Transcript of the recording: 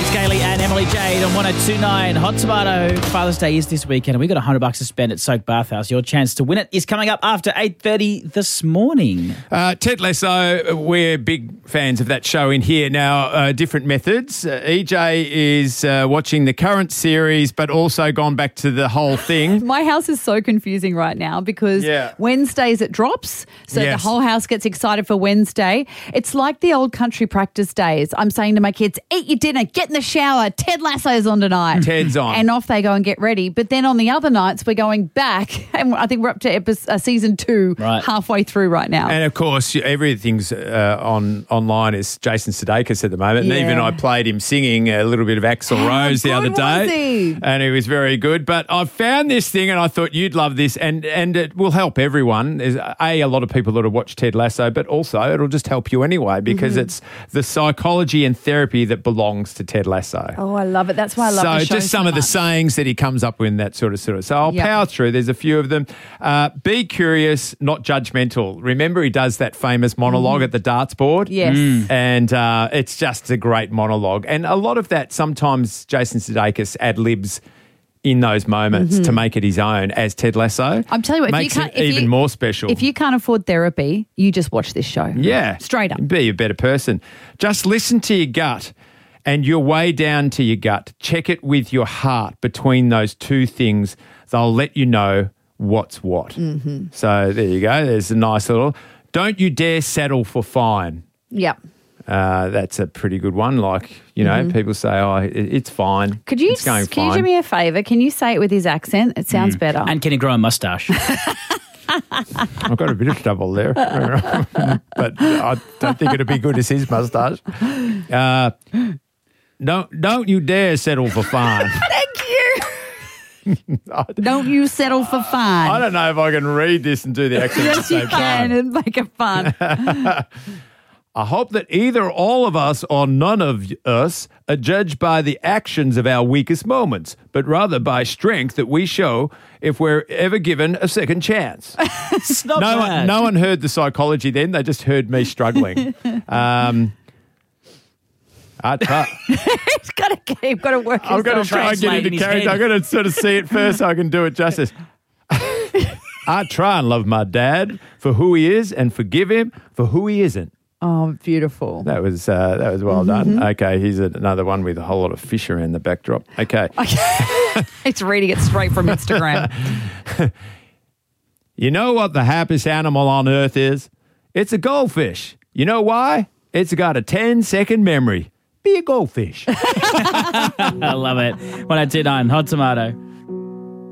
Gailey and Emily Jade on 102.9 Hot Tomato. Father's Day is this weekend and we got $100 to spend at Soak Bathhouse. Your chance to win it is coming up after 8:30 this morning. Ted Lasso, we're big fans of that show in here. Now, different methods. EJ is watching the current series but also gone back to the whole thing. My house is so confusing right now because Wednesdays it drops, so the whole house gets excited for Wednesday. It's like the old country practice days. I'm saying to my kids, eat your dinner, get in the shower, Ted Lasso's on tonight. Ted's on. And off they go and get ready. But then on the other nights, we're going back, and I think we're up to season 2, halfway through right now. And of course, everything's online is Jason Sudeikis at the moment. And even I played him singing a little bit of Axl Rose the other day. And he was very good. But I found this thing and I thought you'd love this and it will help everyone. There's a lot of people that have watched Ted Lasso, but also it'll just help you anyway because it's the psychology and therapy that belongs to Ted Lasso. Oh, I love it. That's why I love the show. So just some of the sayings that he comes up with, that sort of. So I'll power through. There's a few of them. Be curious, not judgmental. Remember, he does that famous monologue at the darts board? Yes. And it's just a great monologue. And a lot of that, sometimes Jason Sudeikis ad-libs in those moments to make it his own as Ted Lasso. I'm telling you what, makes it even more special. If you can't afford therapy, you just watch this show. Yeah. Straight up. Be a better person. Just listen to your gut and your way down to your gut. Check it with your heart between those two things. They'll let you know what's what. So there you go. There's a nice little, don't you dare settle for fine. Yep. That's a pretty good one. Like, you know, people say, oh, it's fine. Could you, it's going can you fine. do me a favour? Can you say it with his accent? It sounds better. And can he grow a moustache? I've got a bit of stubble there. But I don't think it'd be good as his moustache. Don't you dare settle for fine. Thank you. Don't you settle for fine. I don't know if I can read this and do the accent at the Yes, same you can time. and make it fun. I hope that either all of us or none of us are judged by the actions of our weakest moments, but rather by strength that we show if we're ever given a second chance. Stop that. No one heard the psychology then. They just heard me struggling. You've got to work I've got to yourself try and get translate in into his character. head. I've got to sort of see it first so I can do it justice. I try and love my dad for who he is and forgive him for who he isn't. Oh, beautiful. That was well done. Okay, here's another one with a whole lot of fish around the backdrop. Okay. It's reading it straight from Instagram. You know what the happiest animal on earth is? It's a goldfish. You know why? It's got a 10-second memory. Be a goldfish. I love it. 102.9 Hot Tomato.